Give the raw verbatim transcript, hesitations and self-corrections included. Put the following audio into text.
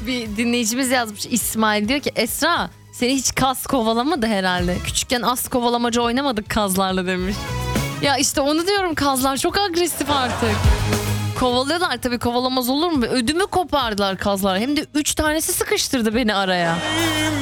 bir dinleyicimiz yazmış, İsmail diyor ki Esra seni hiç kaz kovalamadı herhalde. Küçükken as kovalamacı oynamadık kazlarla demiş. Ya işte onu diyorum, kazlar çok agresif artık. Kovalıyorlar tabii, kovalamaz olur mu? Ödümü kopardılar kazlar. Hem de üç tanesi sıkıştırdı beni araya.